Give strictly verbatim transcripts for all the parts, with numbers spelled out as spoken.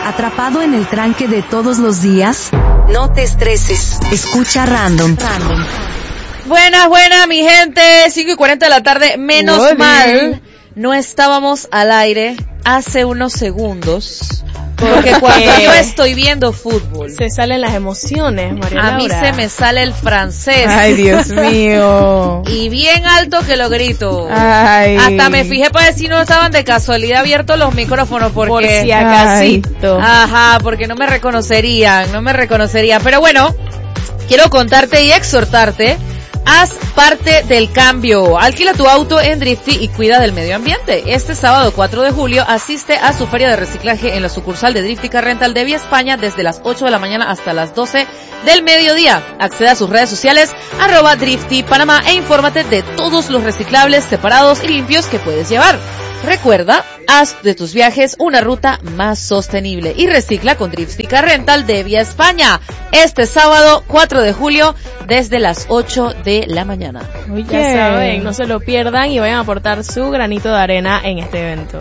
¿Atrapado en el tranque de todos los días? No te estreses. Escucha Random. Random. Buenas, buenas, mi gente. cinco y cuarenta de la tarde. Menos Hola. mal, no estábamos al aire hace unos segundos. Porque cuando yo estoy viendo fútbol, se salen las emociones, María A Laura. mí se me sale el francés. Ay, Dios mío. Y bien alto que lo grito. Ay. Hasta me fijé para ver si no estaban de casualidad abiertos los micrófonos porque... Por si acasito. Ajá, porque no me reconocerían, no me reconocerían. Pero bueno, quiero contarte y exhortarte. Haz parte del cambio. Alquila tu auto en Drifty y cuida del medio ambiente. Este sábado cuatro de julio asiste a su feria de reciclaje en la sucursal de Drifty Car Rental de Vía España desde las ocho de la mañana hasta las doce del mediodía. Accede a sus redes sociales arroba Drifty Panamá e infórmate de todos los reciclables separados y limpios que puedes llevar. Recuerda, haz de tus viajes una ruta más sostenible y recicla con Drifty Car Rental de Vía España. Este sábado cuatro de julio desde las ocho de la mañana. Oye, ya saben, no se lo pierdan y vayan a aportar su granito de arena en este evento.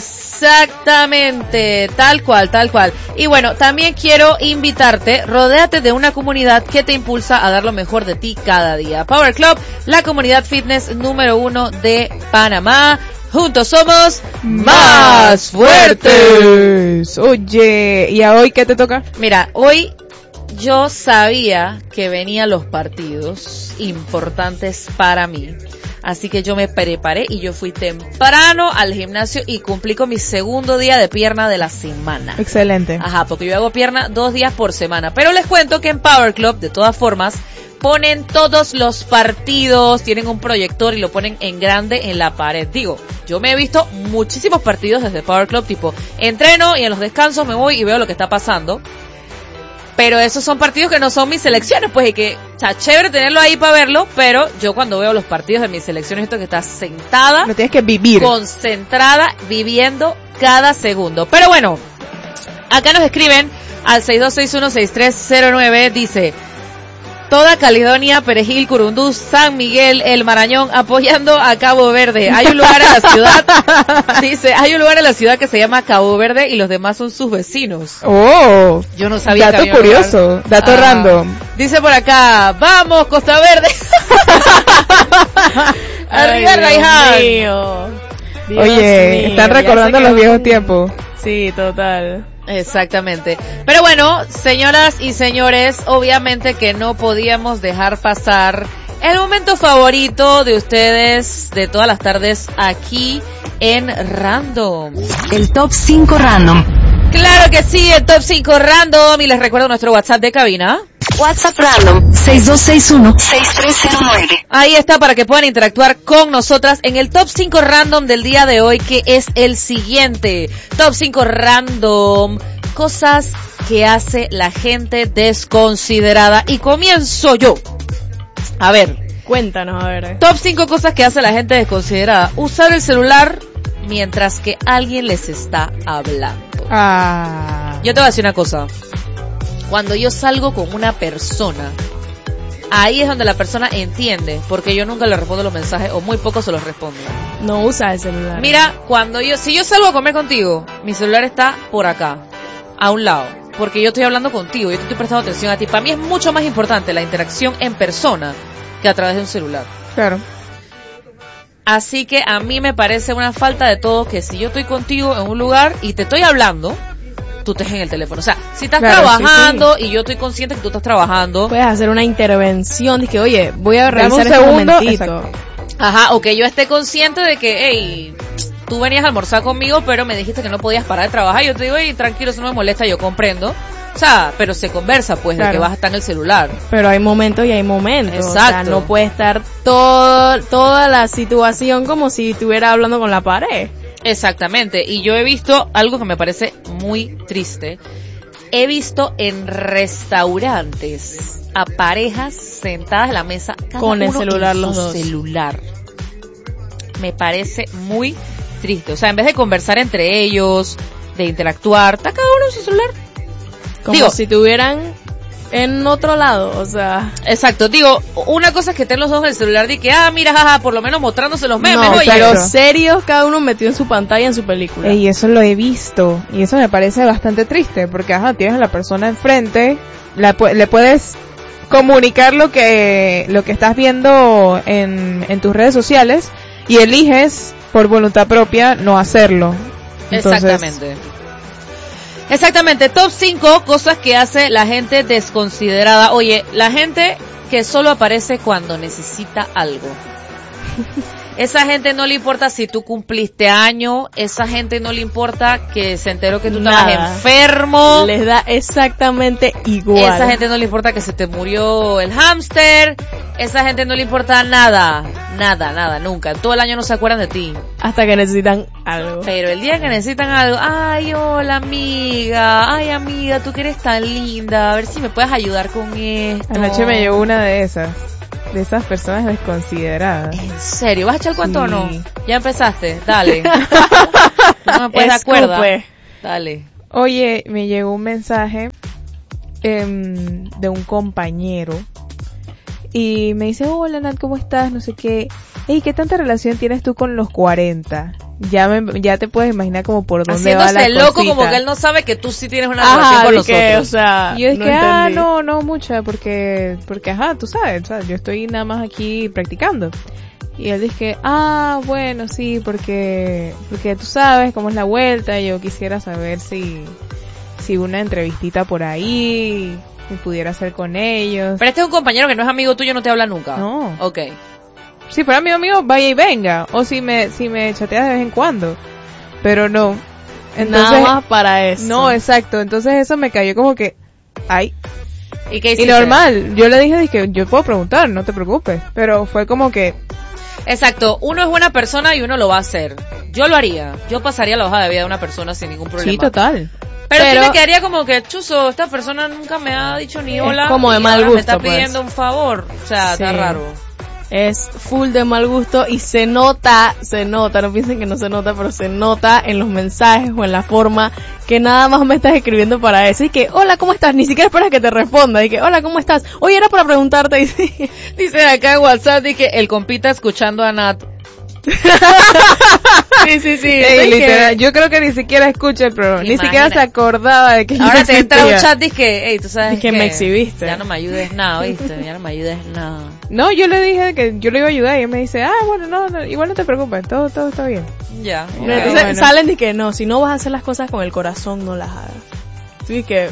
Exactamente, tal cual, tal cual. Y bueno, también quiero invitarte, rodéate de una comunidad que te impulsa a dar lo mejor de ti cada día. Power Club, la comunidad fitness número uno de Panamá. Juntos somos más fuertes. Oye, ¿y a hoy qué te toca? Mira, hoy yo sabía que venían los partidos importantes para mí. Así que yo me preparé y yo fui temprano al gimnasio y cumplí con mi segundo día de pierna de la semana. Excelente. Ajá, porque yo hago pierna dos días por semana. Pero les cuento que en Power Club, de todas formas, ponen todos los partidos, tienen un proyector y lo ponen en grande en la pared. Digo, yo me he visto muchísimos partidos desde Power Club, tipo, entreno y en los descansos me voy y veo lo que está pasando. Pero esos son partidos que no son mis selecciones, pues, y que, o sea, chévere tenerlo ahí para verlo, pero yo cuando veo los partidos de mis selecciones, esto que está sentada, lo tienes que vivir, concentrada, viviendo cada segundo. Pero bueno, acá nos escriben al seis dos seis uno seis tres cero nueve, dice: toda Caledonia, Perejil, Curundú, San Miguel, El Marañón, apoyando a Cabo Verde. Hay un lugar en la ciudad, dice, hay un lugar en la ciudad que se llama Cabo Verde y los demás son sus vecinos. Oh, yo no sabía dato que había curioso, un lugar. dato ah, random. Dice por acá, vamos Costa Verde. Arriba Raiján. Oye, mío, están recordando los viejos tiempos. Sí, total. Exactamente. Pero bueno, señoras y señores, obviamente que no podíamos dejar pasar el momento favorito de ustedes de todas las tardes aquí en Random. El Top cinco Random. Claro que sí, el Top cinco Random. Y les recuerdo nuestro WhatsApp de cabina. WhatsApp Random seis dos seis uno seis tres cero nueve. Ahí está para que puedan interactuar con nosotras en el Top cinco Random del día de hoy, que es el siguiente. Top cinco Random, cosas que hace la gente desconsiderada. Y comienzo yo. A ver. Cuéntanos, a ver. Top cinco cosas que hace la gente desconsiderada. Usar el celular mientras que alguien les está hablando. Ah. Yo te voy a decir una cosa. Cuando yo salgo con una persona, ahí es donde la persona entiende, porque yo nunca le respondo los mensajes o muy poco se los respondo. No usa el celular. Mira, cuando yo, si yo salgo a comer contigo, mi celular está por acá, a un lado, porque yo estoy hablando contigo, yo te estoy prestando atención a ti. Para mí es mucho más importante la interacción en persona que a través de un celular. Claro. Así que a mí me parece una falta de todo que si yo estoy contigo en un lugar y te estoy hablando, tú estés en el teléfono. O sea, si estás claro, trabajando sí, sí. y yo estoy consciente que tú estás trabajando, puedes hacer una intervención de que, oye, voy a revisar un este segundo, momentito. Exacto. Ajá, o que yo esté consciente de que, hey, tú venías a almorzar conmigo, pero me dijiste que no podías parar de trabajar. Yo te digo, hey, tranquilo, eso no me molesta, yo comprendo. O sea, pero se conversa, pues, claro, de que vas a estar en el celular. Pero hay momentos y hay momentos. Exacto. O sea, no puede estar todo, toda la situación como si estuviera hablando con la pared. Exactamente, y yo he visto algo que me parece muy triste. He visto en restaurantes a parejas sentadas en la mesa cada con el uno celular en los su dos. celular. Me parece muy triste. O sea, en vez de conversar entre ellos, de interactuar, está cada uno en su celular. Como Digo, si tuvieran en otro lado, o sea. Exacto, digo, una cosa es que estén los dos en el celular y que, ah, mira, jaja, por lo menos mostrándose los memes, no, oye. pero serios, cada uno metió en su pantalla, en su película. Y eso lo he visto, y eso me parece bastante triste, porque ajá, tienes a la persona enfrente, la, le puedes comunicar lo que, lo que estás viendo en, en tus redes sociales, y eliges, por voluntad propia, no hacerlo. Entonces, exactamente. Exactamente, top cinco cosas que hace la gente desconsiderada. Oye, la gente que solo aparece cuando necesita algo. Esa gente no le importa si tú cumpliste año, esa gente no le importa que se enteró que tú Nada. estabas enfermo. Les da exactamente igual. Esa gente no le importa que se te murió el hámster, esa gente no le importa nada, nada, nada, nunca. Todo el año no se acuerdan de ti. Hasta que necesitan algo. Pero el día que necesitan algo, ay, hola amiga, ay amiga, tú que eres tan linda, a ver si me puedes ayudar con esto. anoche me llegó una de esas, de esas personas desconsideradas. ¿En serio? ¿Vas a echar el cuento Sí. o no? Ya empezaste, dale. Tú no me puedes dar cuerda. Escupe. Dale. Oye, me llegó un mensaje em, de un compañero y me dice, hola Nat, ¿cómo estás? No sé qué. Ey, ¿qué tanta relación tienes tú con los cuarenta? Ya me, ya te puedes imaginar como por dónde va la Haciéndose loco cosita. como que él no sabe que tú sí tienes una Ajá, relación con de nosotros. que, o sea, Y yo es no que, ah, entendí. no, no mucha, porque, porque ajá, tú sabes, ¿sabes? Yo estoy nada más aquí practicando. Y él dice, ah, bueno, sí, porque, porque tú sabes cómo es la vuelta, yo quisiera saber si, si una entrevistita por ahí, si pudiera hacer con ellos. Pero este es un compañero que no es amigo tuyo, no te habla nunca. No. Ok. Si fuera amigo mío, vaya y venga, o si me, si me chatea de vez en cuando, pero no. Entonces, Nada más para eso. no, exacto, entonces eso me cayó como que, ay, ¿Y qué y hiciste? normal, yo le dije, dije, yo puedo preguntar, no te preocupes, pero fue como que, Exacto, uno es buena persona y uno lo va a hacer. Yo lo haría, yo pasaría la hoja de vida de una persona sin ningún problema. sí, total. Pero, Pero- sí me quedaría como que, chuzo, esta persona nunca me ha dicho ni Es hola. como de y mal ahora gusto, me está pues. pidiendo un favor. O sea, Sí. está raro. Es full de mal gusto y se nota, se nota, no piensen que no se nota, pero se nota en los mensajes o en la forma que nada más me estás escribiendo para eso. Y que, hola, ¿cómo estás? Ni siquiera esperas que te responda. Y que, hola, ¿cómo estás? Oye, era para preguntarte. Y sí. Dice acá en WhatsApp, dije, el compita escuchando a Nat. Sí, sí, sí. Ey, Estoy literal, que- yo creo que ni siquiera escucha el programa, ni Imagina- siquiera se acordaba de que yo Ahora te entra un existía. chat, dije, hey, tú sabes Dije, que me exhibiste. Ya no me ayudes nada, ¿viste? Ya no me ayudes nada. No, yo le dije que yo le iba a ayudar y él me dice, ah, bueno, no, no, igual no te preocupes, todo, todo está bien. Ya. No, ok. Entonces bueno. salen y que no, si no vas a hacer las cosas con el corazón, no las hagas. Sí, que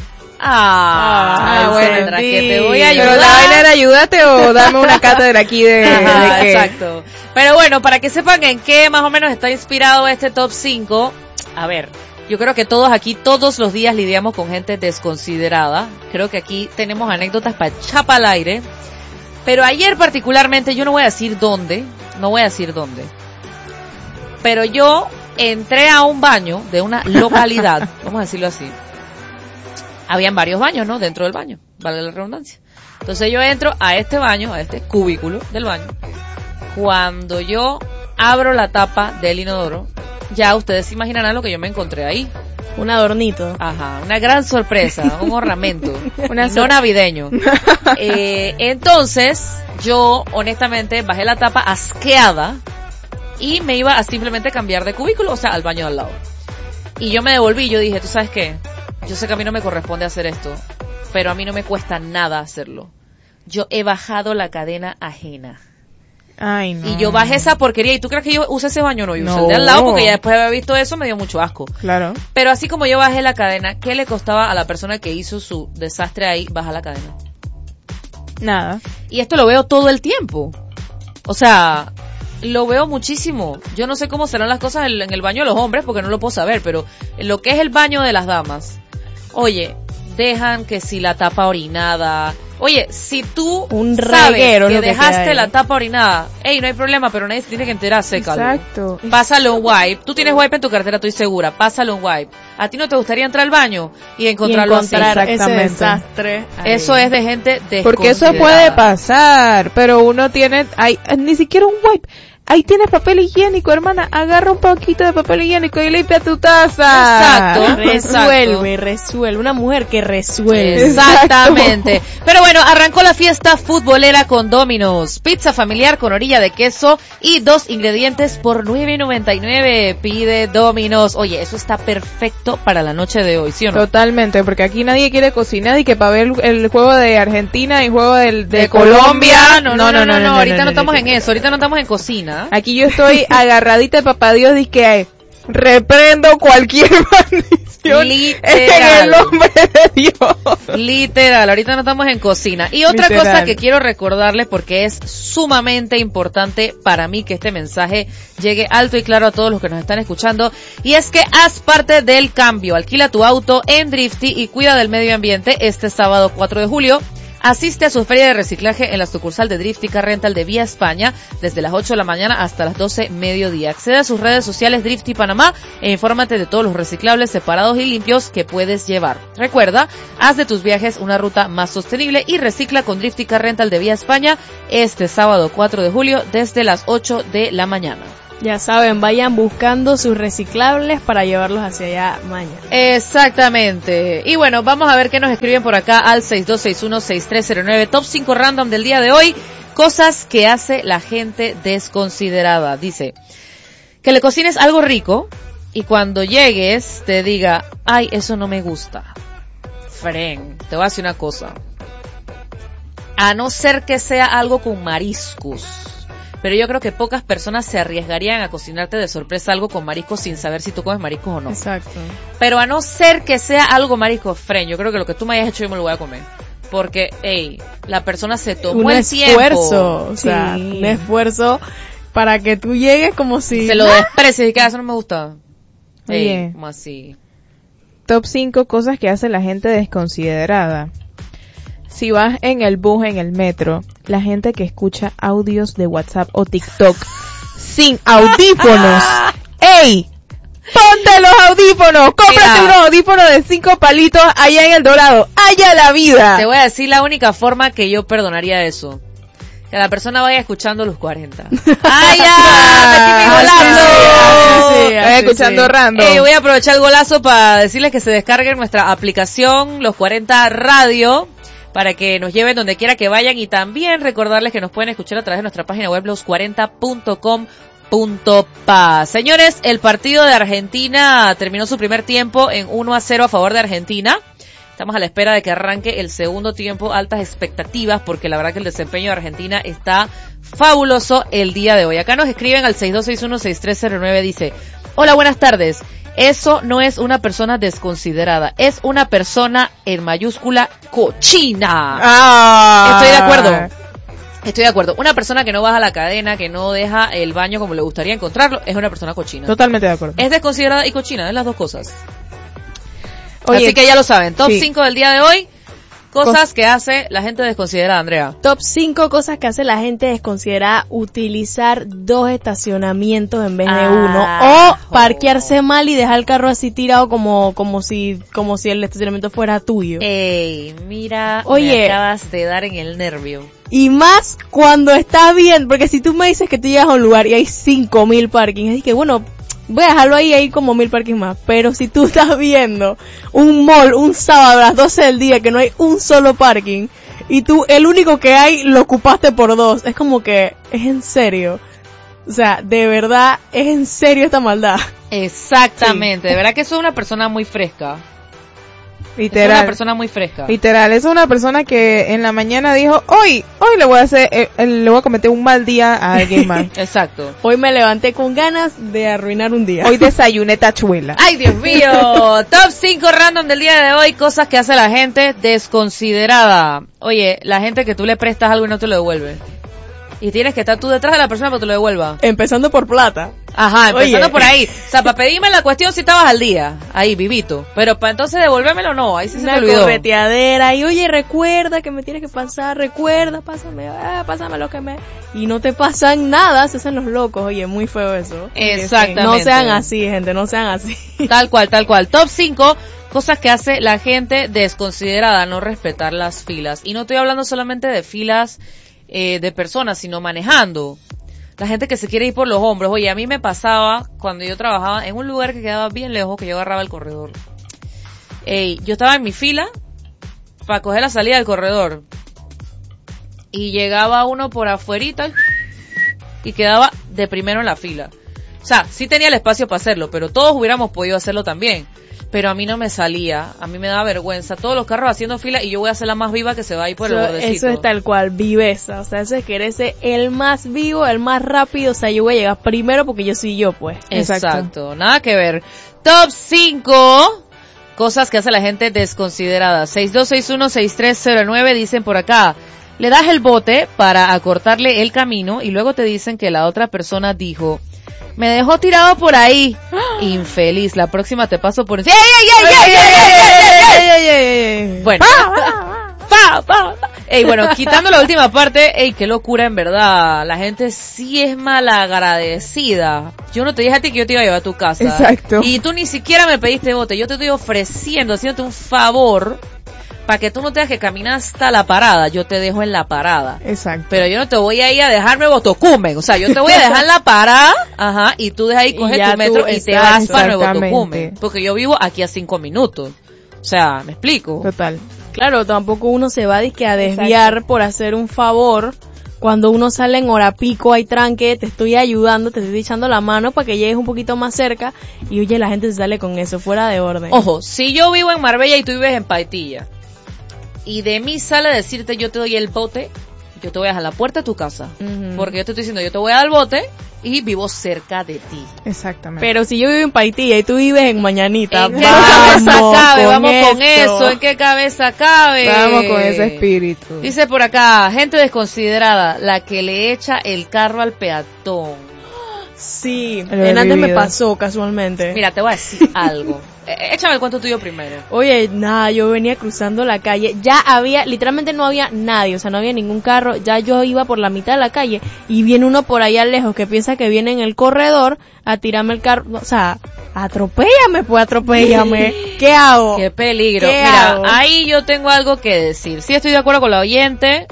Ah, Ah, bueno, bueno, que sí. te voy a ayudar. Pero la vaina era ayúdate o dame una cátedra aquí de, Ajá, de que... exacto. Pero bueno, para que sepan en qué más o menos está inspirado este top cinco, a ver, yo creo que todos aquí, todos los días lidiamos con gente desconsiderada. Creo que aquí tenemos anécdotas para chapa al aire. Pero ayer particularmente, yo no voy a decir dónde, no voy a decir dónde. Pero yo entré a un baño de una localidad, vamos a decirlo así. Habían varios baños, ¿no? Dentro del baño, vale la redundancia. Entonces yo entro a este baño, a este cubículo del baño. Cuando yo abro la tapa del inodoro, ya ustedes se imaginarán lo que yo me encontré ahí. un adornito. Ajá, una gran sorpresa, un ornamento, Una y no sor- navideño. Eh, entonces, yo honestamente bajé la tapa asqueada y me iba a simplemente cambiar de cubículo, o sea, al baño de al lado. Y yo me devolví, yo dije, ¿tú sabes qué? Yo sé que a mí no me corresponde hacer esto, pero a mí no me cuesta nada hacerlo. Yo he bajado la cadena ajena. Ay, no. Y yo bajé esa porquería. ¿Y tú crees que yo usé ese baño? No, yo usé No. el de al lado porque ya después de haber visto eso me dio mucho asco. Claro. Pero así como yo bajé la cadena, ¿qué le costaba a la persona que hizo su desastre ahí bajar la cadena? Nada. Y esto lo veo todo el tiempo. O sea, lo veo muchísimo. Yo no sé cómo serán las cosas en, en el baño de los hombres porque no lo puedo saber, pero en lo que es el baño de las damas, oye, dejan que si la tapa orinada... Oye, si tú Un sabes reguero es que lo que dejaste queda ahí. la tapa orinada, ey, no hay problema, pero nadie se tiene que enterar, sécalo. Exacto. Pásale un wipe. Tú tienes wipe en tu cartera, estoy segura. Pásale un wipe. ¿A ti no te gustaría entrar al baño y encontrarlo y encontrar así? ese Exactamente. desastre. ahí. Eso es de gente Porque eso desconsiderada. puede pasar, pero uno tiene, hay, ni siquiera un wipe. ahí tienes papel higiénico, hermana, agarra un poquito de papel higiénico y limpia tu taza. Exacto. Resuelve, resuelve. Una mujer que resuelve. Exactamente. Pero bueno, arrancó la fiesta futbolera con Domino's. Pizza familiar con orilla de queso y dos ingredientes por nueve noventa y nueve. Pide Domino's. Oye, eso está perfecto para la noche de hoy, ¿sí o no? Totalmente, porque aquí nadie quiere cocinar y que para ver el juego de Argentina y juego del, de, De Colombia. Colombia. No, no, no, no, no, ahorita no estamos en eso. Ahorita no estamos en cocina. Aquí yo estoy agarradita de papá Dios, dice que reprendo cualquier maldición Literal. en el nombre de Dios. Literal, ahorita no estamos en cocina. Y otra Literal. cosa que quiero recordarles, porque es sumamente importante para mí que este mensaje llegue alto y claro a todos los que nos están escuchando, y es que haz parte del cambio. Alquila tu auto en Drifty y cuida del medio ambiente este sábado cuatro de julio. Asiste a su feria de reciclaje en la sucursal de Drifty Car Rental de Vía España desde las ocho de la mañana hasta las doce mediodía. Accede a sus redes sociales Drifty Panamá e infórmate de todos los reciclables separados y limpios que puedes llevar. Recuerda, haz de tus viajes una ruta más sostenible y recicla con Drifty Car Rental de Vía España este sábado cuatro de julio desde las ocho de la mañana. Ya saben, vayan buscando sus reciclables para llevarlos hacia allá mañana. Exactamente. Y bueno, vamos a ver qué nos escriben por acá al seis dos seis uno seis tres cero nueve. Top cinco random del día de hoy. Cosas que hace la gente desconsiderada. Dice, que le cocines algo rico y cuando llegues te diga, ay, eso no me gusta. Fren, te voy a decir una cosa. A no ser que sea algo con mariscos. Pero yo creo que pocas personas se arriesgarían a cocinarte de sorpresa algo con mariscos sin saber si tú comes mariscos o no. Exacto. Pero a no ser que sea algo con mariscos, Fren, yo creo que lo que tú me hayas hecho yo me lo voy a comer. Porque, hey, la persona se tomó un el esfuerzo, tiempo. o sea, Sí. un esfuerzo para que tú llegues como si... Se lo desprecies y que "Ah, eso no me gusta". Ey, Oye. ¿cómo así? Top cinco cosas que hace la gente desconsiderada. Si vas en el bus, en el metro, la gente que escucha audios de WhatsApp o TikTok sin audífonos. ¡Ey! ¡Ponte los audífonos! ¡Cómprate Mira. unos audífonos de cinco palitos allá en El Dorado! ¡Allá la vida! Te voy a decir la única forma que yo perdonaría eso. Que la persona vaya escuchando los cuarenta. ¡Ay, ya! ¡Metí mi golazo! así sí, Estás así escuchando sí. random. Eh, voy a aprovechar el golazo para decirles que se descarguen nuestra aplicación Los cuarenta Radio para que nos lleven donde quiera que vayan, y también recordarles que nos pueden escuchar a través de nuestra página web los cuarenta punto com punto pa. Señores, el partido de Argentina terminó su primer tiempo en uno a cero a favor de Argentina. Estamos a la espera de que arranque el segundo tiempo, altas expectativas, porque la verdad que el desempeño de Argentina está fabuloso el día de hoy. Acá nos escriben al seis dos seis uno seis tres cero nueve, dice, hola, buenas tardes. Eso no es una persona desconsiderada, es una persona en mayúscula cochina. Ah. Estoy de acuerdo. Estoy de acuerdo. Una persona que no baja la cadena, que no deja el baño como le gustaría encontrarlo, es una persona cochina. Totalmente de acuerdo. Es desconsiderada y cochina, es las dos cosas. Oye, Así que ya lo saben. Top sí. cinco del día de hoy. Cosas que hace la gente desconsiderada, Andrea. Top cinco cosas que hace la gente desconsiderada: utilizar dos estacionamientos en vez de Ah, uno, o parquearse mal y dejar el carro así tirado como como si como si el estacionamiento fuera tuyo. Ey, mira, Oye. me acabas de dar en el nervio. Y más cuando está bien, porque si tú me dices que tú llegas a un lugar y hay cinco mil parkings, así que bueno, voy a dejarlo ahí, hay como mil parkings más. Pero si tú estás viendo un mall un sábado a las doce del día que no hay un solo parking, y tú el único que hay lo ocupaste por dos, es como que, es en serio. O sea, de verdad, es en serio esta maldad. Exactamente, de verdad que soy una persona muy fresca. Es una literal. persona muy fresca. Literal, es una persona que en la mañana dijo, hoy, hoy le voy a hacer, eh, eh, le voy a cometer un mal día a alguien más. Exacto. Hoy me levanté con ganas de arruinar un día. Hoy desayuné tachuela. ¡Ay, Dios mío! Top cinco random del día de hoy, cosas que hace la gente desconsiderada. Oye, la gente que tú le prestas algo y no te lo devuelve. Y tienes que estar tú detrás de la persona para que te lo devuelva. Empezando por plata. Ajá, empezando Oye. por ahí. O sea, para pedirme la cuestión si estabas al día. Ahí, vivito. Pero para entonces devolvérmelo no, ahí sí se Una te olvidó. correteadera, y oye, recuerda que me tienes que pasar, recuerda, pásame, ah, pásame lo que me... Y no te pasan nada, se hacen los locos, oye, muy feo eso. Exactamente. No sean así, gente, no sean así. Tal cual, tal cual. Top cinco, cosas que hace la gente desconsiderada, no respetar las filas. Y no estoy hablando solamente de filas eh, de personas, sino manejando. La gente que se quiere ir por los hombros. Oye, a mí me pasaba cuando yo trabajaba en un lugar que quedaba bien lejos, que yo agarraba el corredor. Ey, yo estaba en mi fila para coger la salida del corredor. Y llegaba uno por afuerita y quedaba de primero en la fila. O sea, sí tenía el espacio para hacerlo, pero todos hubiéramos podido hacerlo también. Pero a mí no me salía, a mí me daba vergüenza. Todos los carros haciendo fila y yo voy a ser la más viva que se va a ir por eso, el bordecito. Eso es tal cual, viveza. O sea, eso es querer ser el más vivo, el más rápido. O sea, yo voy a llegar primero porque yo soy yo, pues. Exacto. Exacto. Nada que ver. Top cinco cosas que hace la gente desconsiderada. seis dos seis uno seis tres cero nueve dicen por acá. Le das el bote para acortarle el camino y luego te dicen que la otra persona dijo... Me dejó tirado por ahí. Infeliz. La próxima te paso por encima. ¡Ey, ey, ey, ey, ey, ey, ey, ey! Bueno. Pa, pa, pa. Ey, bueno, quitando la última parte, ey, qué locura en verdad. La gente sí es malagradecida. Yo no te dije a ti que yo te iba a llevar a tu casa. Exacto. Y tú ni siquiera me pediste bote. Yo te estoy ofreciendo, haciéndote un favor para que tú no tengas que caminar hasta la parada. Yo te dejo en la parada. Exacto. Pero yo no te voy a ir a dejarme Botocumen. O sea, yo te voy a dejar en la parada, ajá, y tú dejas ahí, coges tu metro tú, y te vas para Nuevo Botocumen. Porque yo vivo aquí a cinco minutos. O sea, ¿me explico? Total. Claro, tampoco uno se va disque a desviar Exacto. por hacer un favor. Cuando uno sale en hora pico, hay tranque, te estoy ayudando, te estoy echando la mano para que llegues un poquito más cerca. Y oye, la gente se sale con eso, fuera de orden. Ojo, si yo vivo en Marbella y tú vives en Paitilla, y de mí sale decirte yo te doy el bote, yo te voy a dejar la puerta de tu casa. Uh-huh. Porque yo te estoy diciendo, yo te voy a dar el bote y vivo cerca de ti. Exactamente. Pero si yo vivo en Paitilla y tú vives en Mañanita, ¿en qué vamos cabeza cabe? con Vamos eso. con eso. ¿En qué cabeza cabe? Vamos con ese espíritu. Dice por acá, gente desconsiderada, la que le echa el carro al peatón. Sí, en antes me pasó casualmente. Mira, te voy a decir algo. Échame el cuento tuyo primero. Oye, nada, yo venía cruzando la calle, ya había, literalmente no había nadie, o sea, no había ningún carro, ya yo iba por la mitad de la calle y viene uno por allá lejos que piensa que viene en el corredor a tirarme el carro, o sea, atropéllame, pues atropéllame. ¿Qué hago? Qué peligro. ¿Qué Mira, hago? ahí yo tengo algo que decir. Sí, estoy de acuerdo con la oyente,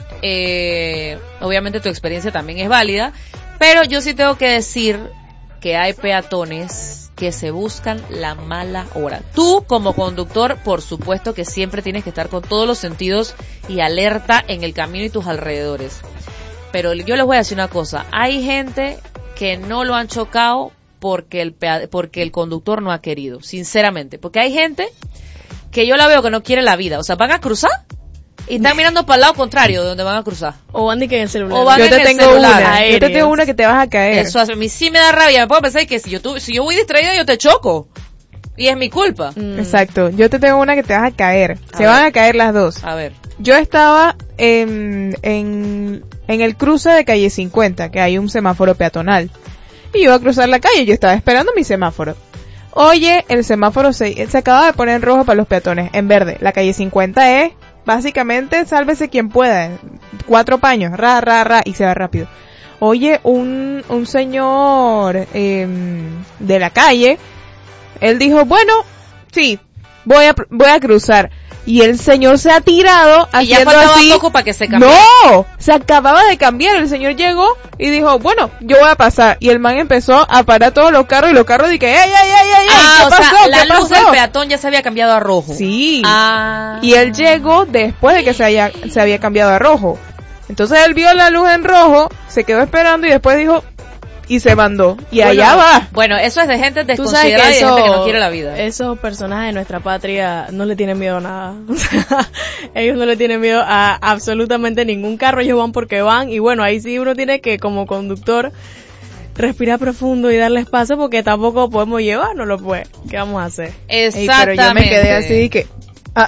eh, obviamente tu experiencia también es válida, pero yo sí tengo que decir que hay peatones que se buscan la mala hora. Tú, como conductor, por supuesto que siempre tienes que estar con todos los sentidos y alerta en el camino y tus alrededores. Pero yo les voy a decir una cosa. Hay gente que no lo han chocado porque el, pea- porque el conductor no ha querido, sinceramente. Porque hay gente que yo la veo que no quiere la vida. O sea, van a cruzar y están mirando para el lado contrario de donde van a cruzar. O van de que en el celular. O van yo en te el tengo celular. una. Aéreos. Yo te tengo una que te vas a caer. Eso a mí sí me da rabia. Me puedo pensar que si yo tu, si yo voy distraída yo te choco. Y es mi culpa. Mm. Exacto. Yo te tengo una que te vas a caer. A Se ver. van a caer las dos. A ver. Yo estaba en, en, en el cruce de calle cincuenta, que hay un semáforo peatonal. Y yo iba a cruzar la calle, yo estaba esperando mi semáforo. Oye, el semáforo se, se acaba de poner en rojo para los peatones, en verde. La calle cincuenta es, básicamente, sálvese quien pueda. Cuatro paños, ra, ra, ra, y se va rápido. Oye, un, un señor eh, de la calle, él dijo, bueno, sí, voy a, voy a cruzar. Y el señor se ha tirado Y ya haciendo faltaba así. poco para que se cambiara. No, se acababa de cambiar. El señor llegó y dijo, bueno, yo voy a pasar. Y el man empezó a parar todos los carros y los carros dije, ey, ey, ey, ey, Ah, ¿qué o pasó? sea, la ¿Qué luz pasó? del peatón ya se había cambiado a rojo. Sí. Ah. Y él llegó después de que se, haya, se había cambiado a rojo. Entonces él vio la luz en rojo, se quedó esperando y después dijo, y se mandó. Y Bueno, allá va. Bueno, eso es de gente Tú sabes desconsiderada que y de eso, gente que no quiere la vida. esos personajes de nuestra patria no le tienen miedo a nada. O sea, ellos no le tienen miedo a absolutamente ningún carro, ellos van porque van. Y bueno, ahí sí uno tiene que, como conductor, respirar profundo y darle espacio porque tampoco podemos llevárnoslo, pues. ¿Qué vamos a hacer? Ey, Exactamente. pero yo me quedé así que, ah,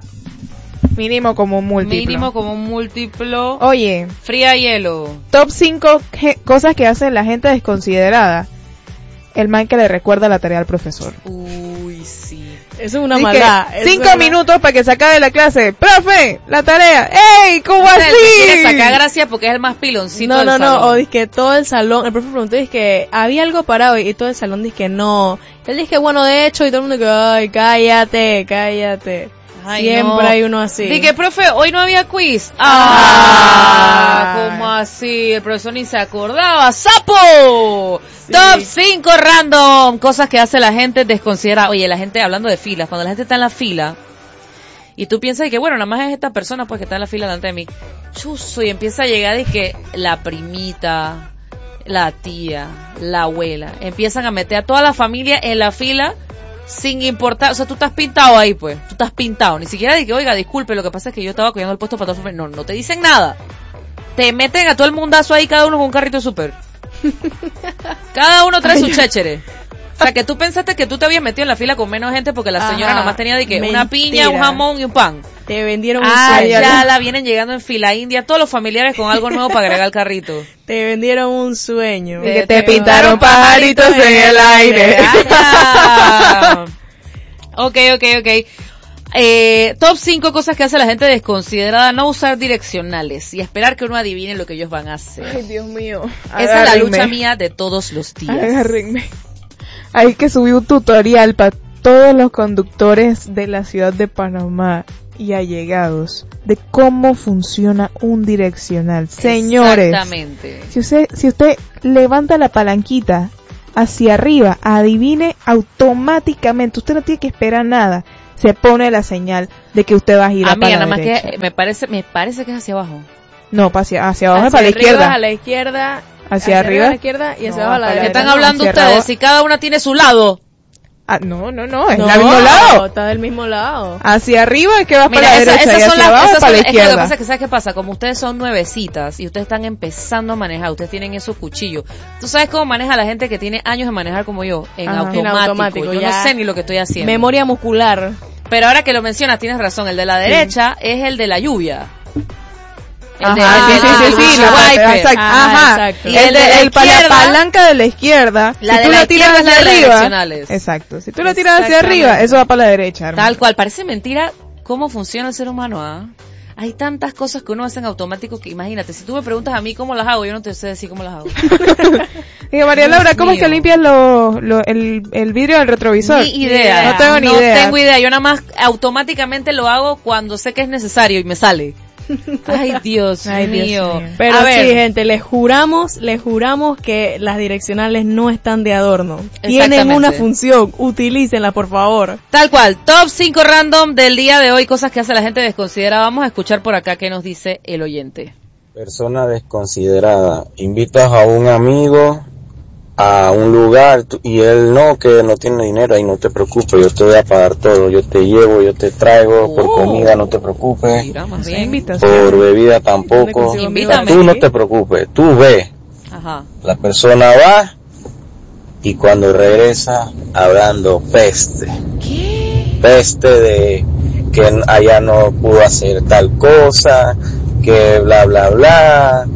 mínimo como un múltiplo. Mínimo como un múltiplo. Oye, Fría hielo. top cinco ge- cosas que hace la gente desconsiderada. El man que le recuerda la tarea al profesor. Uy, sí. Eso es una Dice, maldad. eso cinco es una- minutos para que se acabe la clase. ¡Profe! ¡La tarea! ¡Ey! ¿Cómo O sea, el que quiere así? sacar gracia porque es el más piloncito No, del no, no, salón. o dice que todo el salón, el profe preguntó, dice que había algo parado y todo el salón dice que no. Él dice que bueno, de hecho, y todo el mundo que, ay, cállate, cállate. Ay, Siempre no. hay uno así. Dije, profe, hoy no había quiz. Ah, Ah. ¿cómo así? El profesor ni se acordaba. ¡Sapo! Sí. Top cinco random. Cosas que hace la gente desconsiderada. Oye, la gente, hablando de filas, cuando la gente está en la fila, y tú piensas que, bueno, nada más es esta persona pues que está en la fila delante de mí. Chuzo, y empieza a llegar y que la primita, la tía, la abuela, empiezan a meter a toda la familia en la fila sin importar, o sea, tú estás pintado ahí pues, tú estás pintado, ni siquiera de que, oiga, disculpe, lo que pasa es que yo estaba cuidando el puesto para toda la familia. No, no te dicen nada. Te meten a todo el mundazo ahí, cada uno con un carrito súper. Cada uno trae su chéchere. O sea, que tú pensaste que tú te habías metido en la fila con menos gente porque la señora Ajá, nomás tenía de que mentira. una piña, un jamón y un pan. Te vendieron un Ah, sueño. ya la vienen llegando en fila india, todos los familiares con algo nuevo para agregar al carrito. Te vendieron un sueño. Y que te pintaron pajaritos en el aire. Ah, ok, ok, ok. Eh, top cinco cosas que hace la gente desconsiderada: no usar direccionales y esperar que uno adivine lo que ellos van a hacer. Ay, Dios mío. Esa es la Agárrenme. lucha mía de todos los días. Agárrenme. Hay que subir un tutorial para todos los conductores de la ciudad de Panamá y allegados de cómo funciona un direccional. Señores, Exactamente. si usted, si usted levanta la palanquita hacia arriba, adivine automáticamente, usted no tiene que esperar nada, se pone la señal de que usted va a girar Amiga, para nada la más derecha. que me parece, me parece que es hacia abajo. No, pa hacia, hacia abajo, Hacia para la arriba, izquierda. a la izquierda. Hacia arriba. a la izquierda y hacia No, abajo a la para ¿Qué derecha. están no, hablando hacia ustedes? arriba. Si cada una tiene su lado. Ah, no, no, no, es No, del mismo lado. está del mismo lado. Hacia arriba es que vas Mira, para la esa- derecha esas y son hacia las, abajo esas para la son- es que lo que izquierda. pasa es que, ¿sabes qué pasa? Como ustedes son nuevecitas y ustedes están empezando a manejar, ustedes tienen esos cuchillos. ¿Tú sabes cómo maneja la gente que tiene años de manejar como yo? En Ajá. automático. En automático, Yo ya. no sé ni lo que estoy haciendo. Memoria muscular. Pero ahora que lo mencionas, tienes razón. El de la derecha es el de la lluvia. El de- Ajá, el sí, de- sí, el sí, sí, de la wiper. exacto, Ah, ajá. exacto. Y El el de de, la el pa- la izquierda, palanca de la izquierda, la si de tú la la tiras izquierda es la hacia de arriba, direccionales. exacto, si tú la tiras hacia arriba, Exactamente. eso va para la derecha, hermano. Tal cual. Parece mentira cómo funciona el ser humano, ¿ah? Hay tantas cosas que uno hace en automático que imagínate, si tú me preguntas a mí cómo las hago, yo no te sé decir cómo las hago. Dije, María Laura, Dios ¿cómo es que mío. limpias lo, lo- el, el vidrio del retrovisor? Ni idea. No tengo ni idea. No tengo idea. Yo nada más automáticamente lo hago cuando sé que es necesario y me sale. Ay, Dios Ay, Dios mío. mío. Pero a ver, sí, gente, les juramos, les juramos que las direccionales no están de adorno. Tienen Exactamente. una función, utilícenla, por favor. tal cual. Top cinco random del día de hoy, cosas que hace la gente desconsiderada. Vamos a escuchar por acá qué nos dice el oyente. Persona desconsiderada. Invitas a un amigo a un lugar tú- y él no, que no tiene dinero, y no te preocupes, yo te voy a pagar todo, yo te llevo, yo te traigo, por Oh. comida no te preocupes, Mira, más Esa bien. invitación. por bebida ¿Dónde tampoco, consigo mi Invítame. tú no aquí? te preocupes, tú ve, Ajá. la persona va y cuando regresa hablando peste, ¿Qué? peste de que allá no pudo hacer tal cosa, que bla bla bla,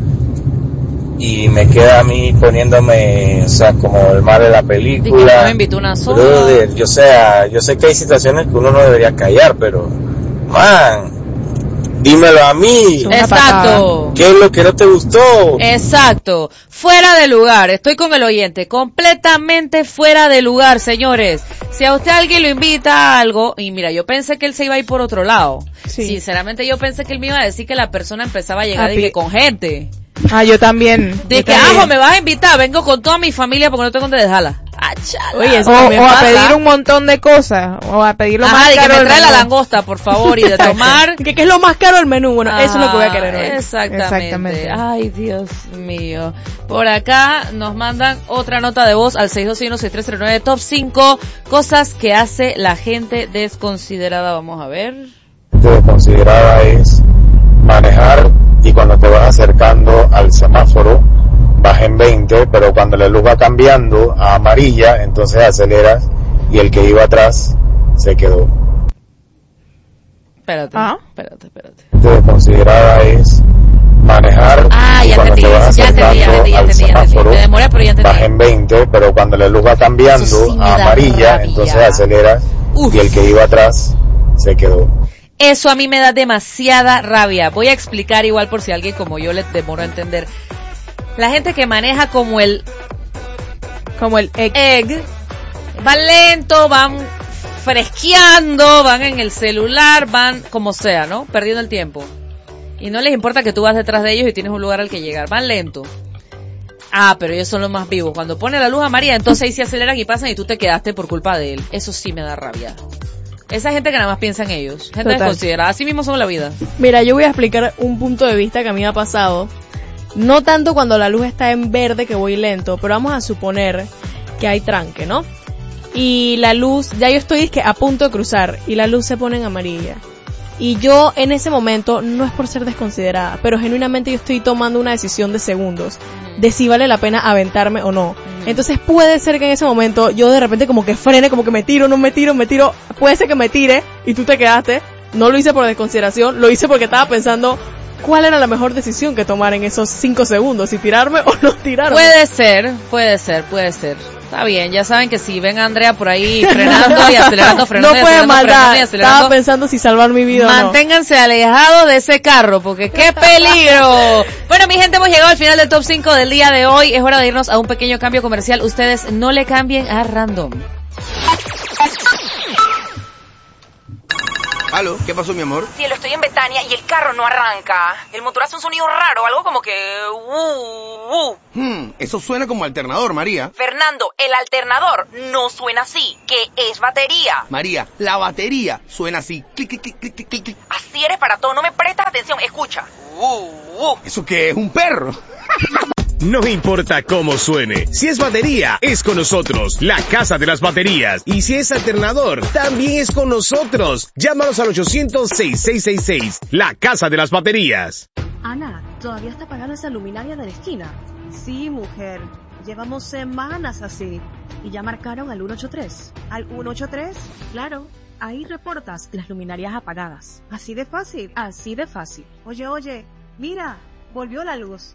y me queda a mí poniéndome, o sea, como el mal de la Dije, película. no me invitó una sola. Brother, yo, o sea, yo sé que hay situaciones que uno no debería callar, pero, man, dímelo a mí, Una Exacto. ¿qué es lo que no te gustó? Exacto, fuera de lugar, estoy con el oyente, completamente fuera de lugar, señores. Si a usted alguien lo invita a algo, y mira, yo pensé que él se iba a ir por otro lado. Sí. Sinceramente yo pensé que él me iba a decir que la persona empezaba a llegar A y que pi- con gente. Ah, yo también. De yo que, también. ajo, me vas a invitar, vengo con toda mi familia porque no tengo dónde dejarla. Ah, chala. Oye, eso O, también o a pasa. pedir un montón de cosas, o a pedir lo Ajá, más de que caro me del trae la menú. langosta, por favor, y de tomar. ¿Qué, qué es lo más caro del menú? Bueno, eso es lo que voy a querer hoy. Ah, Exactamente. Exactamente. Ay, Dios mío. Por acá nos mandan otra nota de voz al seis dos uno seis tres cero nueve. Top cinco cosas que hace la gente desconsiderada. Vamos a ver. Desconsiderada es manejar y cuando te vas acercando al semáforo vas en veinte, pero cuando la luz va cambiando a amarilla, entonces aceleras y el que iba atrás se quedó. Espérate, Ah. espérate, espérate. Desconsiderada es manejar Ah, y ya cuando entendí, te vas ya entendí, ya acercando entendí, ya al entendí, ya entendí. semáforo Me demoré, pero ya entendí. vas en veinte, pero cuando la luz va cambiando Eso sí me a da amarilla, rabia. entonces aceleras Uf. y el que iba atrás se quedó. Eso a mí me da demasiada rabia. Voy a explicar igual por si alguien como yo le demoro a entender. La gente que maneja como el Como el egg. egg, van lento, van fresqueando, van en el celular, van como sea, ¿no? Perdiendo el tiempo. Y no les importa que tú vas detrás de ellos y tienes un lugar al que llegar. Van lento. Ah, pero ellos son los más vivos. Cuando pone la luz amarilla, entonces ahí se aceleran y pasan y tú te quedaste por culpa de él. Eso sí me da rabia. Esa gente que nada más piensa en ellos. Gente Total. desconsiderada. Así mismo son la vida. Mira, yo voy a explicar un punto de vista que a mí me ha pasado. No tanto cuando la luz está en verde que voy lento, pero vamos a suponer que hay tranque, ¿no? Y la luz, ya yo estoy es que a punto de cruzar y la luz se pone en amarilla. Y yo en ese momento, no es por ser desconsiderada, pero genuinamente yo estoy tomando una decisión de segundos, de si vale la pena aventarme o no. Entonces puede ser que en ese momento yo de repente como que frene, como que me tiro, no me tiro, me tiro, puede ser que me tire y tú te quedaste. No lo hice por desconsideración, lo hice porque estaba pensando cuál era la mejor decisión que tomar en esos cinco segundos, si tirarme o no tirarme. Puede ser, puede ser, puede ser. Está bien, ya saben que si ven a Andrea por ahí frenando y acelerando, frenando, No y puede acelerando, maldad, frenando y acelerando, estaba pensando si salvar mi vida o no. manténganse alejados de ese carro, porque qué peligro. Bueno, mi gente, hemos llegado al final del top cinco del día de hoy. Es hora de irnos a un pequeño cambio comercial. Ustedes no le cambien a Random. ¿Aló? ¿Qué pasó, mi amor? Cielo, estoy en Betania y el carro no arranca. El motor hace un sonido raro, algo como que... Uh, uh. Hmm, eso suena como alternador, María. Fernando, el alternador no suena así, que es batería. María, la batería suena así. Clic, clic, clic, clic, clic, clic. Así eres para todo, no me prestas atención, escucha. Uh, uh. ¿Eso qué es? ¿Un perro? No importa cómo suene, si es batería, es con nosotros, la Casa de las Baterías. Y si es alternador, también es con nosotros. Llámanos al ochocientos, sesenta y seis sesenta y seis, la Casa de las Baterías. Ana, ¿todavía está apagada esa luminaria de la esquina? Sí, mujer. Llevamos semanas así. ¿Y ya marcaron al ciento ochenta y tres? ¿Al ciento ochenta y tres? Claro. Ahí reportas las luminarias apagadas. ¿Así de fácil? Así de fácil. Oye, oye, mira, volvió la luz.